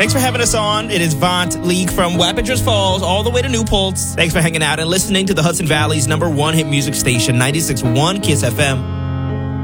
Thanks for having us on. It is Vaunt League from Wappingers Falls all the way to Newport. Thanks for hanging out and listening to the Hudson Valley's #1 hit music station, 96.1 Kiss FM.